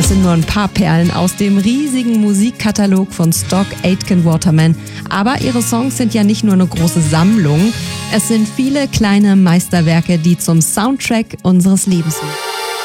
Das sind nur ein paar Perlen aus dem riesigen Musikkatalog von Stock Aitken Waterman. Aber ihre Songs sind ja nicht nur eine große Sammlung, es sind viele kleine Meisterwerke, die zum Soundtrack unseres Lebens sind.